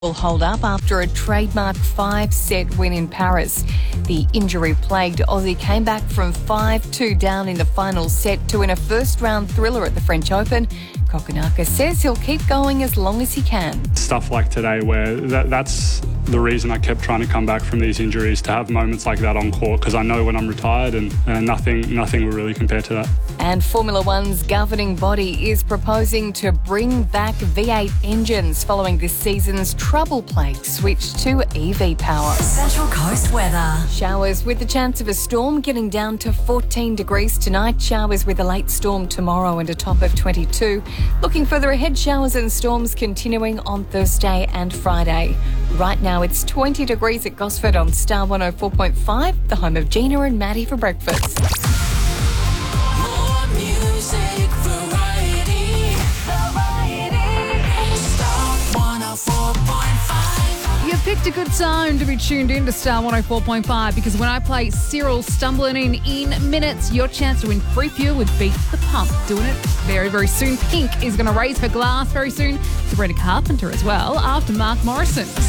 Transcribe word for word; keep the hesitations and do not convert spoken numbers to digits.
Will hold up after a trademark five-set win in Paris. The injury-plagued Aussie came back from five two down in the final set to win a first-round thriller at the French Open. Kokonaka says he'll keep going as long as he can. Stuff like today where that, that's the reason I kept trying to come back from these injuries, to have moments like that on court, because I know when I'm retired and, and nothing, nothing will really compare to that. And Formula One's governing body is proposing to bring back V eight engines following this season's trouble-plagued switch to E V power. Central Coast weather. Showers with the chance of a storm, getting down to fourteen degrees tonight. Showers with a late storm tomorrow and a top of twenty-two. Looking further ahead, showers and storms continuing on Thursday and Friday. Right now it's twenty degrees at Gosford on Star one oh four point five, the home of Gina and Maddie for breakfast. More music, variety, variety. Star one oh four point five. You picked a good time to be tuned in to Star one oh four point five, because when I play Cyril Stumbling In in minutes, your chance to win free fuel with Beat the Pump. Doing it very, very soon. Pink is going to raise her glass very soon. Sabrina Carpenter as well, after Mark Morrison.